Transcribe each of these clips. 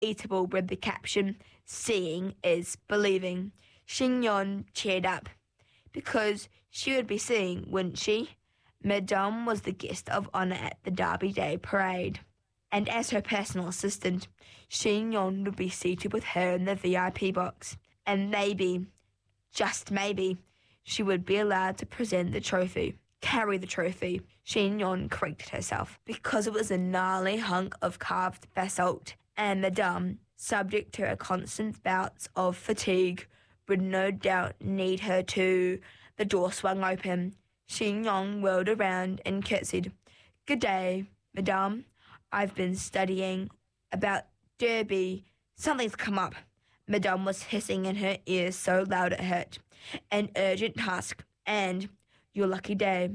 eatable with the caption, "Seeing is believing." Xingyon cheered up, because she would be seeing, wouldn't she? Madame was the guest of honour at the Derby Day parade, and as her personal assistant, Xingyon would be seated with her in the VIP box, and maybe, just maybe, she would be allowed to present the trophy. Carry the trophy, Xingyon corrected herself, because it was a gnarly hunk of carved basalt, and Madame, subject to her constant bouts of fatigue, would no doubt need her to. The door swung open. Xingyon whirled around and curtsied. "Good day, Madame. I've been studying about Derby. Something's come up." Madame was hissing in her ears so loud it hurt. "An urgent task, and your lucky day,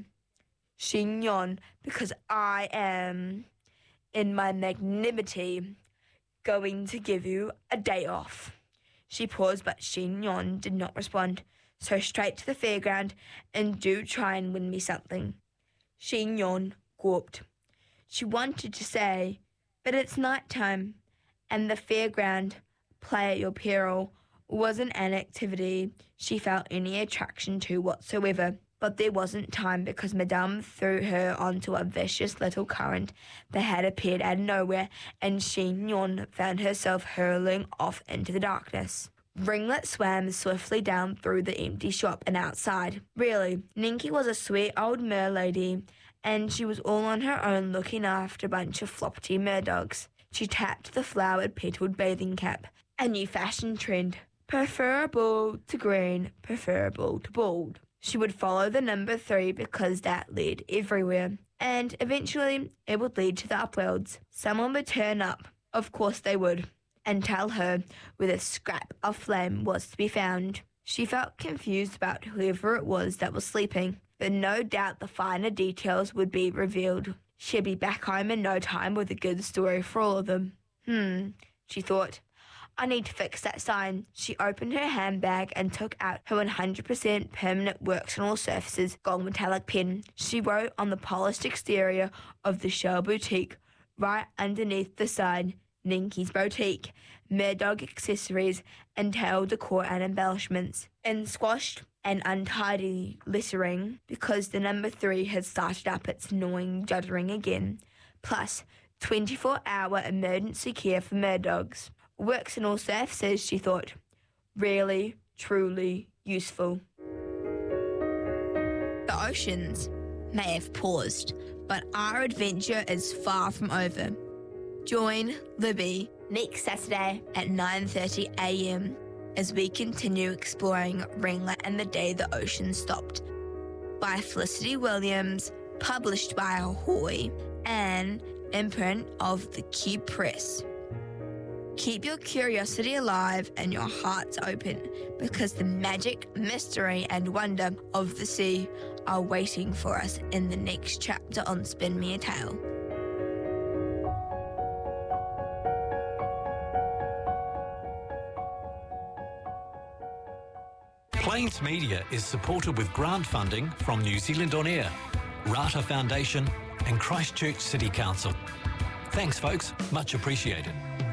Xingyon, because I am, in my magnanimity, going to give you a day off." She paused, but Xingyon did not respond. "So straight to the fairground, and do try and win me something." Xingyon gawped. She wanted to say, "But it's night time, and the fairground, play at your peril," wasn't an activity she felt any attraction to whatsoever. But there wasn't time, because Madame threw her onto a vicious little current that had appeared out of nowhere, and Xingyon found herself hurling off into the darkness. Ringlet swam swiftly down through the empty shop and outside. Really, Ninky was a sweet old mer lady, and she was all on her own looking after a bunch of floppy mer dogs. She tapped the flowered-petaled bathing cap. A new fashion trend. Preferable to green, preferable to bald. She would follow the number 3 because that led everywhere, and eventually it would lead to the upworlds. Someone would turn up, of course they would, and tell her where the scrap of flame was to be found. She felt confused about whoever it was that was sleeping, but no doubt the finer details would be revealed. She'd be back home in no time with a good story for all of them. She thought. I need to fix that sign. She opened her handbag and took out her 100% permanent Works on All Surfaces gold metallic pen. She wrote on the polished exterior of the Shell Boutique, right underneath the sign, Ninky's Boutique, Merdog accessories and tail decor and embellishments, in squashed and untidy lettering, because the number 3 had started up its annoying juddering again, plus 24-hour emergency care for Merdogs. Works in all surfaces, she thought. Really, truly useful. The oceans may have paused, but our adventure is far from over. Join Libby next Saturday at 9:30 a.m. as we continue exploring Ringlet and the Day the Ocean Stopped, by Felicity Williams, published by Ahoy, an imprint of the Cube Press. Keep your curiosity alive and your hearts open, because the magic, mystery and wonder of the sea are waiting for us in the next chapter on Spin Me a Tale. Plains Media is supported with grant funding from New Zealand On Air, Rata Foundation and Christchurch City Council. Thanks folks, much appreciated.